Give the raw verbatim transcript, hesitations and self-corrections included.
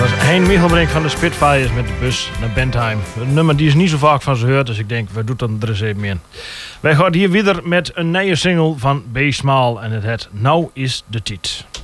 Dat was Hein Michelbrink van de Spitfires met de bus naar Bentheim. Een nummer die is niet zo vaak van ze hoort, dus ik denk, we doen dan er eens even in. Wij gaan hier weer met een nieuwe single van B. Smal en het heet Nou is de Tiet.